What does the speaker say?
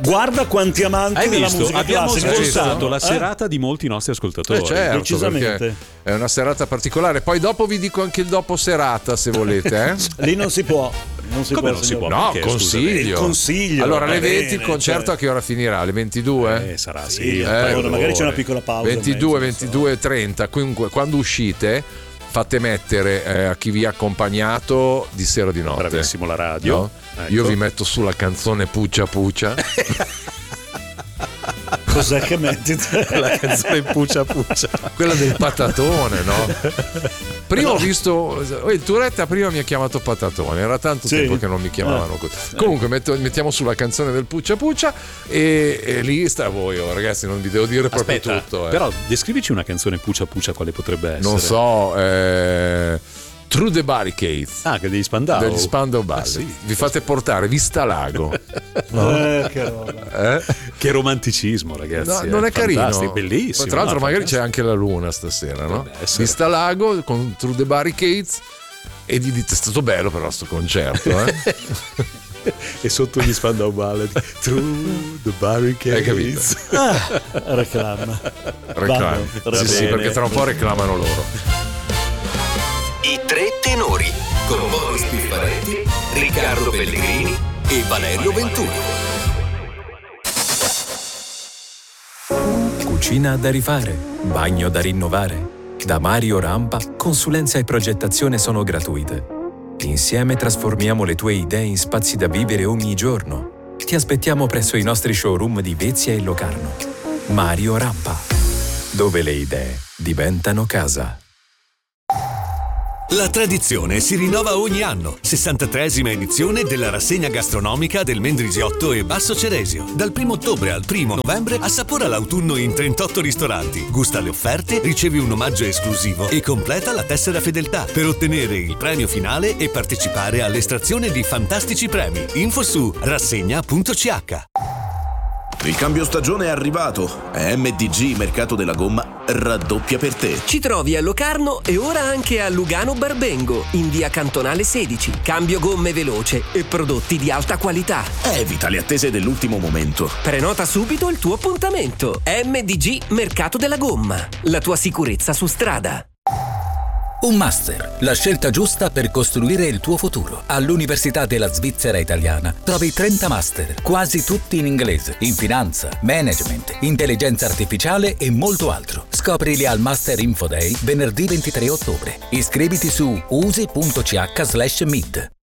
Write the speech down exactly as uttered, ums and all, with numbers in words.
Guarda quanti amanti Hai della visto? musica Abbiamo classica ci svoltato sono. la Eh? serata di molti nostri ascoltatori. Eh, certo, Decisamente. perché è una serata particolare. Poi dopo vi dico anche il dopo serata, se volete. Eh? Lì non si può. Non si Come può, non si signor. può? No, Perché, consiglio. Il consiglio. Allora, alle Va venti bene, il concerto cioè. a che ora finirà? Alle ventidue? Eh, sarà sì. Sì, eh, allora, magari c'è una ore. piccola pausa. in ventidue, mezzo, non so. ventidue e trenta. Comunque, quando uscite, fate mettere eh, a chi vi ha accompagnato di sera o di notte. Bravissimo la radio. No? Ecco. Io vi metto sulla canzone Puccia Puccia. Cos'è che metti? La canzone Puccia Puccia. Quella del patatone, no? Prima ho visto il Turetta prima mi ha chiamato patatone, era tanto Sì. tempo che non mi chiamavano così. Comunque metto- mettiamo sulla canzone del Puccia Puccia e, e lì sta voi, oh, ragazzi, non vi devo dire proprio Aspetta, tutto. Eh. però descrivici una canzone Puccia Puccia, quale potrebbe essere? Non so, eh, Through the Barricades. Ah, che devi Spandau. Degli Spandau Ballet. Ah, sì. Vi fate portare Vista Lago. No? Eh, che roba. Eh? Che romanticismo, ragazzi. No, eh. non è carino. Fantastico, bellissimo. Poi, tra l'altro, no, magari fantastico. c'è anche la luna stasera, no? Potrebbe essere. Vista Lago con Through the Barricades. E vi dite: è stato bello, però, sto concerto, eh? E sotto gli Spandau Ballet, Through the Barricades. Hai capito? Ah, reclama. Reclama. Vado, Sì, va sì, bene. perché tra un po' reclamano loro. I tre tenori con Boris Pifaretti, Riccardo Pellegrini e Valerio Venturi. Cucina da rifare, bagno da rinnovare. Da Mario Rampa, consulenza e progettazione sono gratuite. Insieme trasformiamo le tue idee in spazi da vivere ogni giorno. Ti aspettiamo presso i nostri showroom di Vezia e Locarno. Mario Rampa, dove le idee diventano casa. La tradizione si rinnova ogni anno. sessantatreesima edizione della rassegna gastronomica del Mendrisiotto e Basso Ceresio. Dal primo ottobre al primo novembre assapora l'autunno in trentotto ristoranti. Gusta le offerte, ricevi un omaggio esclusivo e completa la tessera fedeltà per ottenere il premio finale e partecipare all'estrazione di fantastici premi. Info su rassegna punto c h. Il cambio stagione è arrivato e M D G Mercato della Gomma raddoppia per te. Ci trovi a Locarno e ora anche a Lugano Barbengo, in via Cantonale sedici. Cambio gomme veloce e prodotti di alta qualità. Evita le attese dell'ultimo momento. Prenota subito il tuo appuntamento. M D G Mercato della Gomma. La tua sicurezza su strada. Un master, la scelta giusta per costruire il tuo futuro. All'Università della Svizzera Italiana trovi trenta master, quasi tutti in inglese, in finanza, management, intelligenza artificiale e molto altro. Scoprili al Master Info Day venerdì ventitré ottobre. Iscriviti su usi punto c h slash mid.